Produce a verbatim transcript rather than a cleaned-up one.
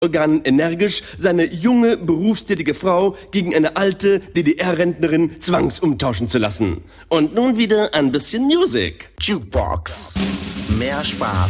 Organen energisch seine junge, berufstätige Frau gegen eine alte D D R-Rentnerin zwangsumtauschen zu lassen. Und nun wieder ein bisschen Musik. Jukebox. Mehr Spaß